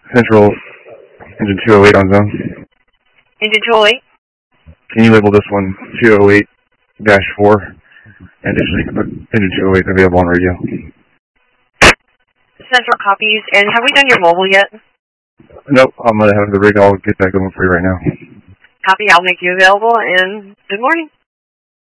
Central, engine 208 on zone. Engine 208? Can you label this one 208-4? And engine 208 available on radio. Central copies. And have we done your mobile yet? Nope, I'm going to have the rig. I'll get that going for you right now. Copy, I'll make you available, and good morning.